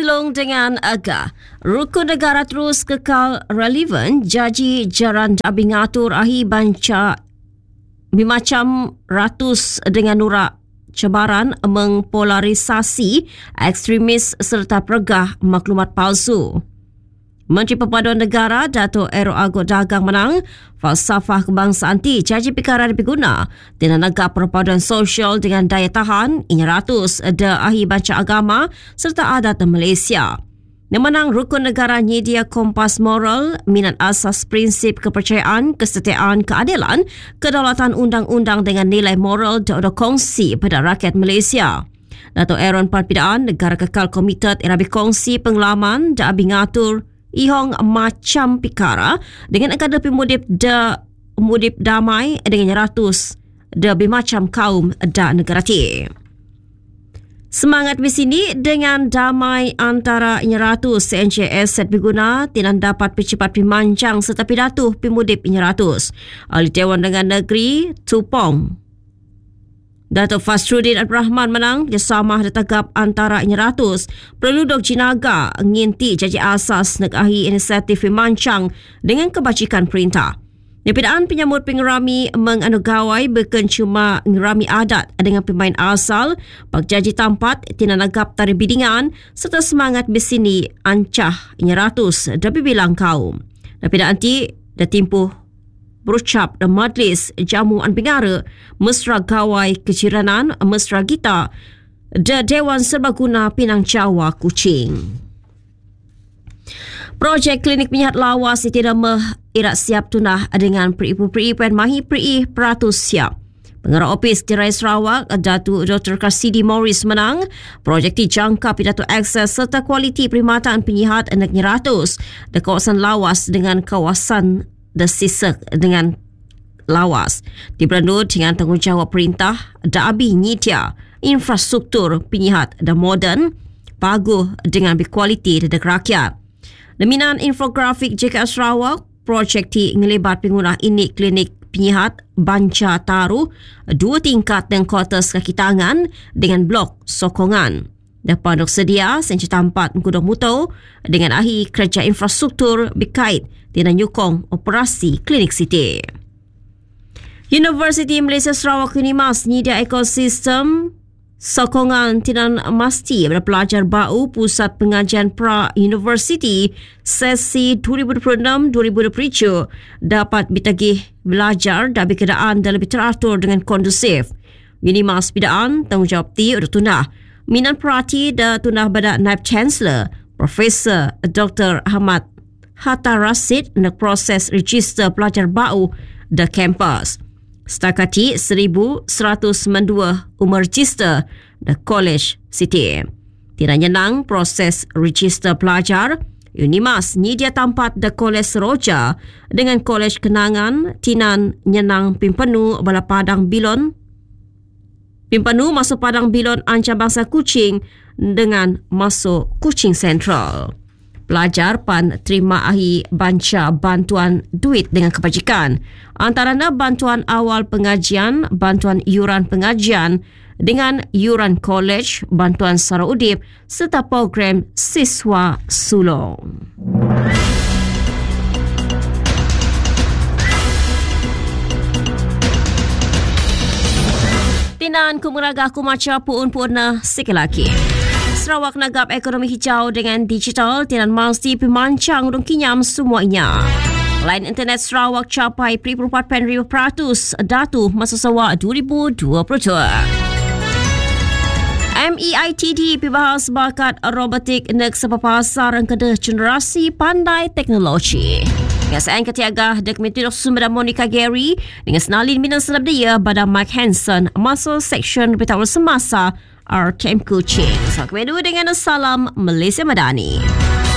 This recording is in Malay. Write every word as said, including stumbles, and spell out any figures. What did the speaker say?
Sulung dengan Agah. Rukun negara terus kekal relevan. Jaji Jaran Abi ngatur ahi banca bimacam ratus dengan nurak cabaran mengpolarisasi ekstremis serta pergah maklumat palsu. Menteri Perpaduan Negara Dato' Ero Agot Dagang menang falsafah kebangsaan ti jaji perkara dipiguna dengan negara perpaduan sosial dengan daya tahan inya ratus de ahi banca agama serta adat Malaysia. Menang rukun negara nyedia kompas moral minat asas prinsip kepercayaan, kesetiaan, keadilan, kedaulatan undang-undang dengan nilai moral dan kongsi pada rakyat Malaysia. Dato' Aaron Parpidaan negara kekal komited era berkongsi pengalaman dan ngatur ihong macam pikara dengan agak lebih mudip da mudip damai dengan ratus lebih macam kaum da negara ti. Semangat di sini dengan damai antara ratus C N C S set berguna tinan dapat percepat pimancang serta pidatuh pimudip ratus. Ahli Dewan dengan Negeri Tupong Dato' Fasrudin Abdul Rahman menang kerjasama tetagap antara ratus perlu dok jinaga nginti jaji asas nak ahi inisiatif pimancang dengan kebajikan perintah. Nipidaan penyambut pengerami menganugawai bukan cuma ngerami adat dengan pemain asal, pak jaji tampat tinanagap tari bidingan serta semangat besini ancah ratus dapat bilang kaum. Nipidaan ti dah timpuh berucap dan majlis jamuan bingara mesra gawai keciranan mesra gita da Dewan Serbaguna Pinang Jawa Kuching. Projek klinik penyihat lawas tidak meh irak siap tunah dengan peri-peri pen mahi peri peratus siap. Pengarah Opis Tirai Sarawak Datuk Doktor Kasidi Morris menang projek dijangka pidato akses serta kualiti perkhidmatan penyihat anak ratus di kawasan lawas dengan kawasan desisak dengan lawas. Diberanud dengan tanggungjawab perintah da abi nyitia infrastruktur penyihat dan moden bagus dengan berkualiti dedak rakyat. Deminan infografik J K Sarawak, projek ti ngelibat pengguna ini klinik penyihat Banca Taru dua tingkat dan kuartus kaki tangan dengan blok sokongan. Dapat dok sedia senci tampat mengkudok muto dengan ahi kerja infrastruktur berkait dengan nyukong operasi klinik siti. Universiti Malaysia Sarawak Unimas nyedia ekosistem sokongan tinan masti pada pelajar bau Pusat Pengajian Pra Universiti sesi dua ribu dua puluh enam dua ribu dua puluh tujuh dapat ditagih belajar dan berkenaan dan lebih teratur dengan kondusif. Unimas bidaan tanggungjawab ti udah tunah Minan Perhati da tunah pada Naib Chancellor Profesor Doktor Ahmad Hatta Rasid nak proses register pelajar bau da kampus. Setakati seribu seratus sembilan puluh dua umur register da College City. Tidak nyenang proses register pelajar, Unimas nyedia tampat da College Seroja dengan College Kenangan tinan nyenang pimpenu bala Padang Bilon Pimpanu masuk Padang Bilon Ancam Bangsa Kuching dengan masuk Kuching Central. Pelajar pan terima ahi banca bantuan duit dengan kebajikan. Antaranya bantuan awal pengajian, bantuan yuran pengajian dengan yuran college, bantuan sara udip serta program siswa sulung. Tinan kumuraga kumaca puun purna sekali. Sarawak nagap ekonomi hijau dengan digital tinan mesti pemancang urung kinyam semuanya. Line internet Sarawak capai tiga puluh empat persen lima peratus datu masa sawa dua ribu dua puluh dua. M E I T D pibahas bakat robotik nek sepapasar kedah generasi pandai teknologi. Ngasaan ketiaga dek metodok sumber Monica Gary dengan senalin minang selab dia pada Mike Hansen masuk seksyen beritahu semasa R Camp Kuching. Salam dengan salam Malaysia Madani.